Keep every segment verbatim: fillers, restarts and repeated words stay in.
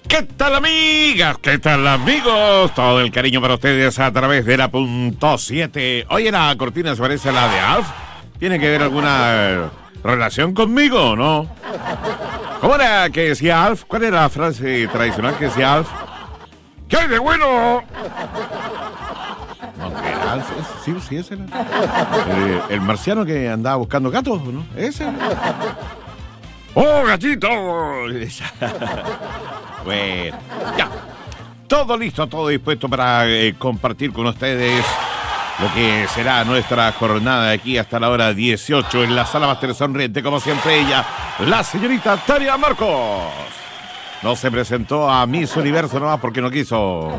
¿Qué tal, amigas? ¿Qué tal, amigos? Todo el cariño para ustedes a través de la punto siete. Oye, la cortina se parece a la de Alf. ¿Tiene que ver alguna relación conmigo o no? ¿Cómo era que decía Alf? ¿Cuál era la frase tradicional que decía Alf? ¿Qué hay de bueno? No, ¿qué era Alf? Sí, sí, ese era. Eh, el marciano que andaba buscando gatos, ¿no? Ese. ¡Oh, gatito! Bueno, ya. Todo listo, todo dispuesto para eh, compartir con ustedes lo que será nuestra jornada de aquí hasta la hora dieciocho en la sala máster sonriente, como siempre ella, la señorita Tania Marcos. No se presentó a Miss Universo nomás porque no quiso.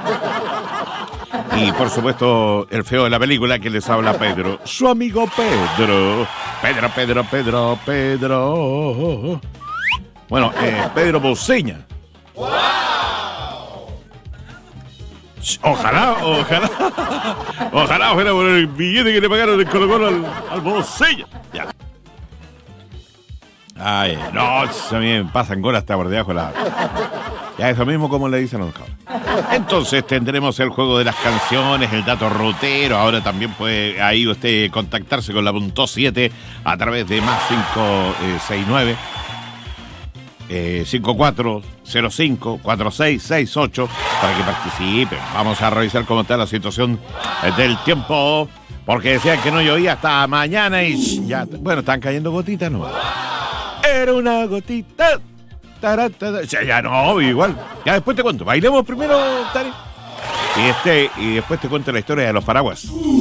Y por supuesto, el feo de la película que les habla Pedro, su amigo Pedro. Pedro, Pedro, Pedro, Pedro. Bueno, eh, Pedro Boceña. ¡Wow! Ojalá, ojalá. Ojalá fuera por el billete que le pagaron el Colo Colo al, al Boceña. Ya. Ay, no, se me pasan golas hasta por debajo de la... Ya, eso mismo como le dicen a los cabros. Entonces tendremos el juego de las canciones, el dato rutero. Ahora también puede ahí usted contactarse con la punto siete a través de más cinco seis nueve cinco cuatro cero cinco cuatro seis seis ocho para que participen. Vamos a revisar cómo está la situación del tiempo, porque decían que no llovía hasta mañana y ya, bueno, están cayendo gotitas, ¿no? Era una gotita. Taratata. Ya, ya no, igual. Ya después te cuento. Bailemos primero, Tari. Y este, y después te cuento la historia de los paraguas.